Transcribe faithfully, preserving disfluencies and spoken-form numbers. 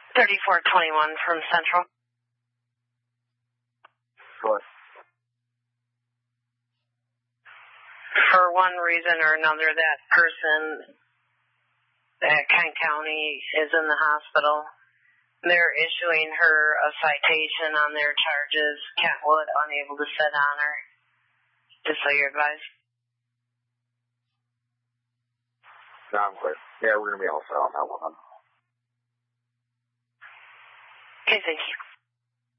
thirty-four twenty-one from Central. What? For one reason or another, that person at Kent County is in the hospital. They're issuing her a citation on their charges. Kentwood unable to sit on her. Just so you're advised. No, I'm clear. Yeah, we're going to be all set on that one. Okay, thank you.